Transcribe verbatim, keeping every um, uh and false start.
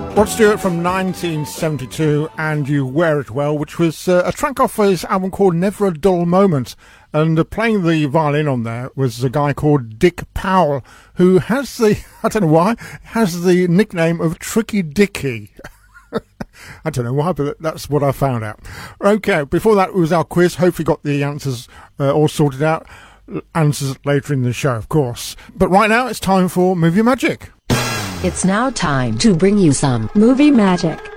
Rod Stewart from nineteen seventy-two, and You Wear It Well, which was uh, a track off his album called Never a Dull Moment. And uh, playing the violin on there was a guy called Dick Powell, who has the, I don't know why, has the nickname of Tricky Dicky. I don't know why, but that's what I found out. Okay, before that was our quiz. Hopefully got the answers uh, all sorted out. Answers later in the show, of course. But right now it's time for Movie Magic. It's now time to bring you some movie magic.